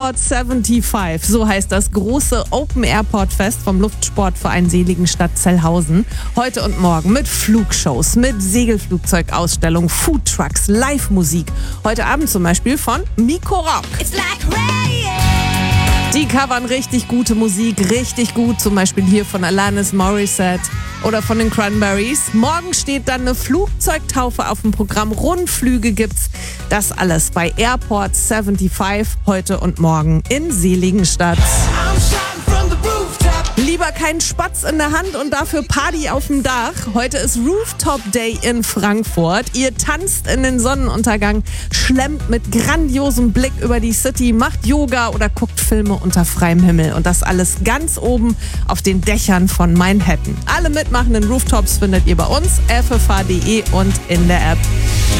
Airport 75, so heißt das große Open Airport Fest vom Luftsportverein Seligenstadt Zellhausen. Heute und morgen mit Flugshows, mit Segelflugzeugausstellung, Foodtrucks, Live-Musik. Heute Abend zum Beispiel von Miko Rock. Die covern richtig gute Musik, richtig gut, zum Beispiel hier von Alanis Morissette oder von den Cranberries. Morgen steht dann eine Flugzeugtaufe auf dem Programm, Rundflüge gibt's. Das alles bei Airport 75, heute und morgen in Seligenstadt. Lieber kein Spatz in der Hand und dafür Party auf dem Dach. Heute ist Rooftop Day in Frankfurt. Ihr tanzt in den Sonnenuntergang, schlemmt mit grandiosem Blick über die City, macht Yoga oder guckt Filme unter freiem Himmel. Und das alles ganz oben auf den Dächern von Manhattan. Alle mitmachenden Rooftops findet ihr bei uns, ffh.de und in der App.